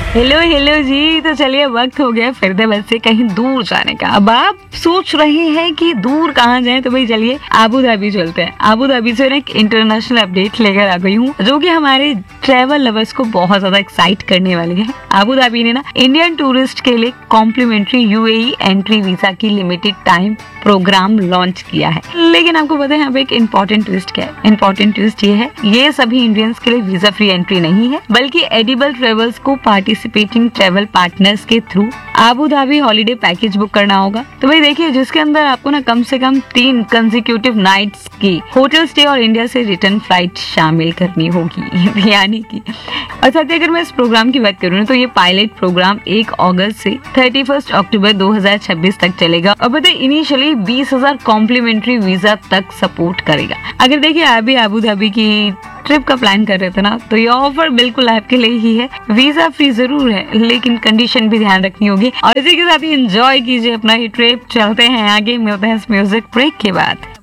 Hello hello जी, तो चलिए वक्त हो गया फरीदाबाद से कहीं दूर जाने का। अब आप सोच रहे हैं कि दूर कहाँ जाएं, तो भाई चलिए आबू धाबी चलते हैं। आबू धाबी से एक इंटरनेशनल अपडेट लेकर आ गई हूँ जो कि हमारे ट्रैवल लवर्स को बहुत ज्यादा एक्साइट करने वाली है। आबू धाबी ने ना इंडियन टूरिस्ट के लिए कॉम्प्लीमेंट्री यूएई एंट्री वीजा की लिमिटेड टाइम प्रोग्राम लॉन्च किया है। लेकिन आपको पता है यहाँ पे एक इम्पोर्टेंट ट्विस्ट क्या है? इम्पोर्टेंट ट्विस्ट ये है, ये सभी इंडियंस के लिए वीजा फ्री एंट्री नहीं है, बल्कि एडिबल ट्रेवल्स को पार्टिसिपेटिंग ट्रेवल पार्टनर्स के through Abu Dhabi holiday package book करना होगा। तो भाई देखिए, जिसके अंदर आपको ना कम से कम 3 कंसेक्यूटिव नाइट्स की होटल स्टे और इंडिया से रिटर्न फ्लाइट शामिल करनी होगी यानी कि। और साथ ही अगर मैं इस प्रोग्राम की बात करूँ तो ये पायलट प्रोग्राम 1 अगस्त से 31 अक्टूबर 2026 तक चलेगा और बताए इनिशियली 20,000 कॉम्प्लीमेंट्री वीजा तक सपोर्ट करेगा। अगर देखिए आप भी आबू धाबी की ट्रिप का प्लान कर रहे थे ना, तो ये ऑफर बिल्कुल आपके लिए ही है। वीजा फ्री जरूर है, लेकिन कंडीशन भी ध्यान रखनी होगी। और इसी के साथ ही एंजॉय कीजिए अपना ये ट्रिप। चलते हैं आगे, मिलते हैं इस म्यूजिक ब्रेक के बाद।